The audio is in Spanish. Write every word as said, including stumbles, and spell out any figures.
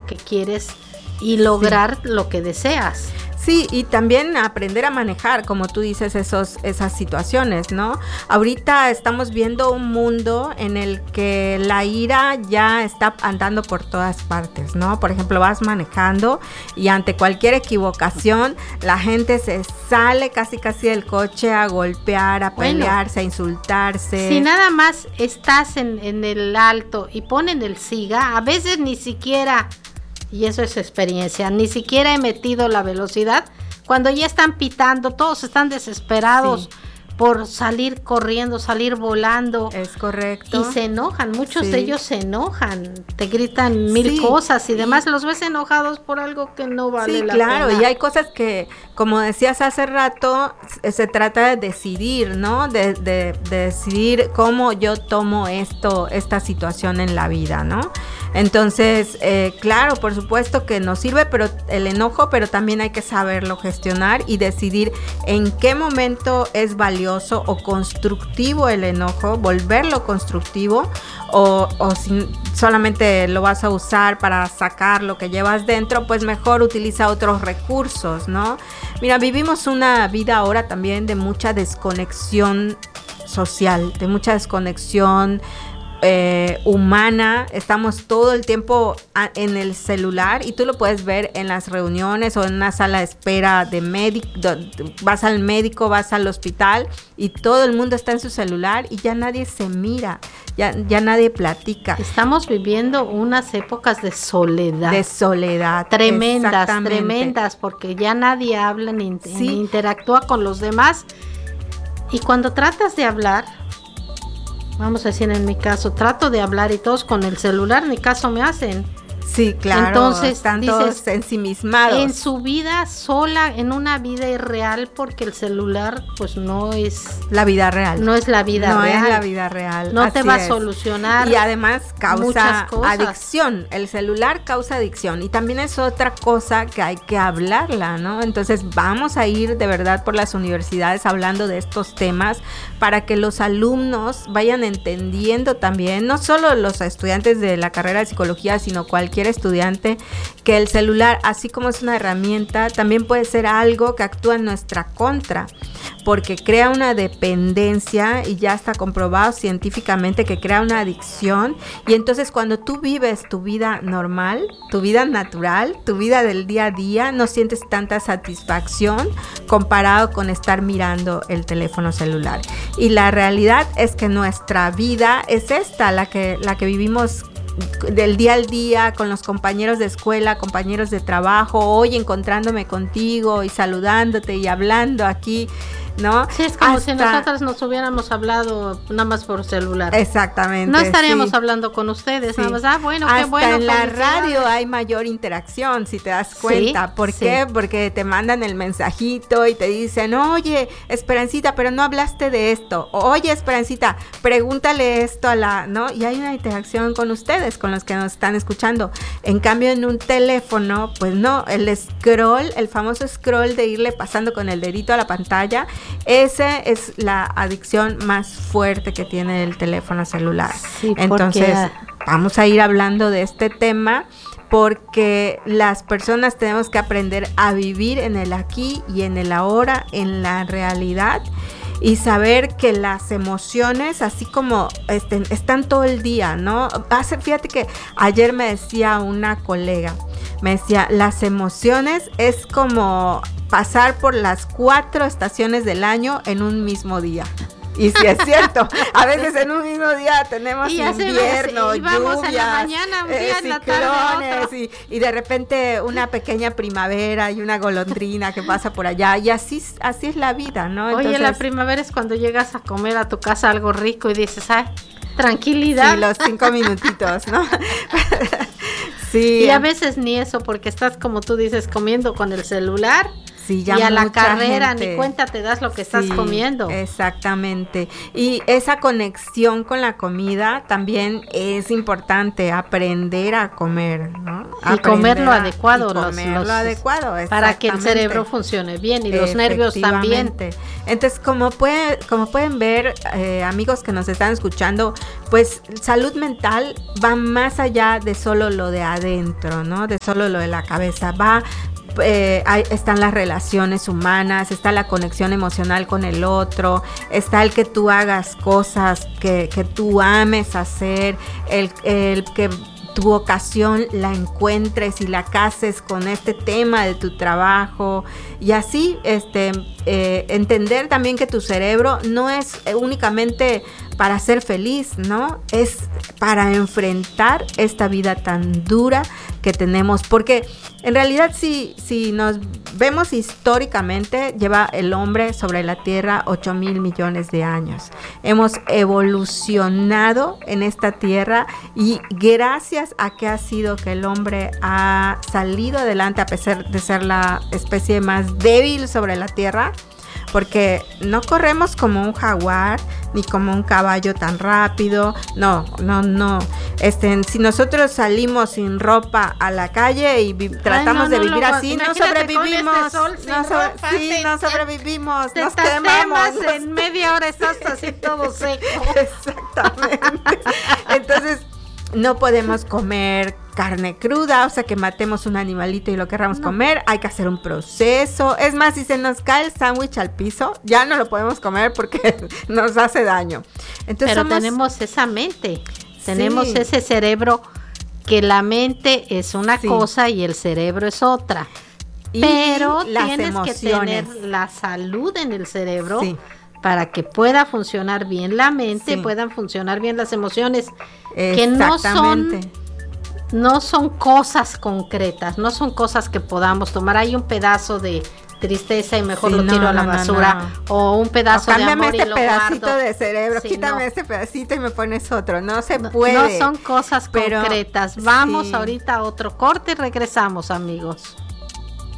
que quieres y lograr sí. lo que deseas. Sí, y también aprender a manejar, como tú dices, esos, esas situaciones, ¿no? Ahorita estamos viendo un mundo en el que la ira ya está andando por todas partes, ¿no? Por ejemplo, vas manejando y ante cualquier equivocación, la gente se sale casi casi del coche a golpear, a pelearse, bueno, a insultarse. Si nada más estás en, en el alto y ponen el siga, a veces ni siquiera... Y eso es experiencia, ni siquiera he metido la velocidad, cuando ya están pitando, todos están desesperados sí. por salir corriendo, salir volando. Es correcto. Y se enojan, muchos sí. de ellos se enojan, te gritan mil sí. cosas y demás, los ves enojados por algo que no vale sí, la claro, pena. Y hay cosas que, como decías hace rato, se trata de decidir, ¿no? De, de, de decidir cómo yo tomo esto, esta situación en la vida, ¿no? Entonces, eh, claro, por supuesto que nos sirve pero el enojo, pero también hay que saberlo gestionar y decidir en qué momento es valioso o constructivo el enojo, volverlo constructivo o, o si solamente lo vas a usar para sacar lo que llevas dentro, pues mejor utiliza otros recursos, ¿no? Mira, vivimos una vida ahora también de mucha desconexión social, de mucha desconexión Eh, humana, estamos todo el tiempo a, en el celular y tú lo puedes ver en las reuniones o en una sala de espera de médico, vas al médico, vas al hospital y todo el mundo está en su celular y ya nadie se mira, ya, ya nadie platica. Estamos viviendo unas épocas de soledad. De soledad. Tremendas, tremendas, porque ya nadie habla ni, sí. ni interactúa con los demás y cuando tratas de hablar, vamos a decir en mi caso, trato de hablar y todos con el celular, ni caso me hacen. Sí, claro, entonces están dices, todos ensimismados. En su vida sola, en una vida irreal, porque el celular pues no es... La vida real. No es la vida no real. No es la vida real. No Así te va es. a solucionar. Y además causa cosas. adicción. El celular causa adicción. Y también es otra cosa que hay que hablarla, ¿no? Entonces vamos a ir de verdad por las universidades hablando de estos temas para que los alumnos vayan entendiendo también, no solo los estudiantes de la carrera de psicología, sino cualquier estudiante, que el celular, así como es una herramienta, también puede ser algo que actúa en nuestra contra, porque crea una dependencia y ya está comprobado científicamente que crea una adicción. Y entonces cuando tú vives tu vida normal, tu vida natural, tu vida del día a día, no sientes tanta satisfacción comparado con estar mirando el teléfono celular. Y la realidad es que nuestra vida es esta, la que, la que vivimos del día al día con los compañeros de escuela, compañeros de trabajo, hoy encontrándome contigo y saludándote y hablando aquí, ¿no? Sí, es como Hasta... si nosotras nos hubiéramos hablado nada más por celular. Exactamente. No estaríamos sí. hablando con ustedes, sí. nada más, ah, bueno, Hasta qué bueno. en la radio hay mayor interacción, si te das cuenta. Sí, ¿Por sí. qué? Porque te mandan el mensajito y te dicen, oye, Esperancita, pero no hablaste de esto. Oye, Esperancita, pregúntale esto a la, ¿no? Y hay una interacción con ustedes, con los que nos están escuchando. En cambio, en un teléfono, pues no, el scroll, el famoso scroll de irle pasando con el dedito a la pantalla, esa es la adicción más fuerte que tiene el teléfono celular. Sí, entonces, porque... vamos a ir hablando de este tema porque las personas tenemos que aprender a vivir en el aquí y en el ahora, en la realidad, y saber que las emociones, así como este, están todo el día, ¿no? Hace, fíjate que ayer me decía una colega, me decía, las emociones es como pasar por las cuatro estaciones del año en un mismo día. Y sí es cierto, a veces en un mismo día tenemos y invierno, y vamos lluvias, en la mañana, un día eh, en la tarde, y, y de repente una pequeña primavera y una golondrina que pasa por allá, y así, así es la vida, ¿no? Entonces, oye, la primavera es cuando llegas a comer a tu casa algo rico y dices, ay, tranquilidad. Sí, los cinco minutitos, ¿no? Sí. Y a veces ni eso, porque estás, como tú dices, comiendo con el celular. Sí, ya y a la mucha carrera gente, ni cuenta te das lo que sí, estás comiendo. Exactamente. Y esa conexión con la comida también es importante, aprender a comer, ¿no? Y Aprender comer lo a- adecuado, y los- comer los- lo adecuado, para que el exactamente. cerebro funcione bien y los nervios también. Efectivamente. Entonces, como puede, como pueden ver, eh, amigos que nos están escuchando, pues salud mental va más allá de solo lo de adentro, ¿no? De solo lo de la cabeza, va Eh, hay, están las relaciones humanas, está la conexión emocional con el otro, está el que tú hagas cosas que, que tú ames hacer, el, el que tu vocación la encuentres y la cases con este tema de tu trabajo, y así este eh, entender también que tu cerebro no es únicamente para ser feliz, ¿no? Es para enfrentar esta vida tan dura que tenemos, porque en realidad si, si nos vemos históricamente, lleva el hombre sobre la tierra ocho mil millones de años. Hemos evolucionado en esta tierra y gracias a que ha sido que el hombre ha salido adelante a pesar de ser la especie más débil sobre la tierra, porque no corremos como un jaguar ni como un caballo tan rápido, no, no, no. Este, si nosotros salimos sin ropa a la calle y vi- tratamos Ay, no, de no, vivir luego, así, no imagínate con sobrevivimos, este sol sin no sobre- ropa, sí, te- no te- sobrevivimos, Te nos quemamos. tatemas, en media hora estás así todo seco. Exactamente. Entonces, no podemos comer carne cruda, o sea que matemos un animalito y lo querramos No. comer, hay que hacer un proceso. Es más, si se nos cae el sándwich al piso, ya no lo podemos comer porque nos hace daño. Entonces, Pero somos- tenemos esa mente, tenemos Sí. ese cerebro, que la mente es una Sí. cosa y el cerebro es otra. y Pero las tienes emociones. que tener la salud en el cerebro Sí. para que pueda funcionar bien la mente, Sí. puedan funcionar bien las emociones, que no Exactamente. son, no son cosas concretas, no son cosas que podamos tomar. Hay un pedazo de tristeza y mejor Sí, lo tiro no, a la no, no, basura, no. o un O pedazo de cámbiame amor este y lo pedacito guardo. de cerebro, Sí, quítame no. este pedacito y me pones otro. No se No, puede. no son cosas pero concretas. Vamos sí. ahorita a otro corte y regresamos, amigos.